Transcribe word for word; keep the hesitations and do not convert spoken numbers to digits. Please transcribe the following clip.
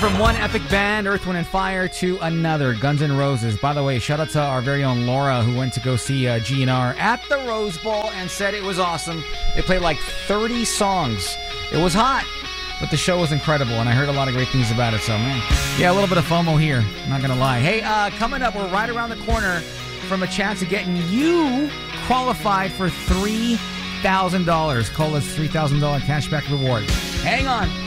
From one epic band, Earth, Wind and Fire, to another, Guns N' Roses. By the way, shout out to our very own Laura, who went to go see uh, G N R at the Rose Bowl and said it was awesome. They played like thirty songs. It was hot, but the show was incredible, and I heard a lot of great things about it. So, man, yeah, a little bit of FOMO here. I'm not going to lie. Hey, uh, coming up, we're right around the corner from a chance of getting you qualified for three thousand dollars. Cola's three thousand dollars cashback reward. Hang on.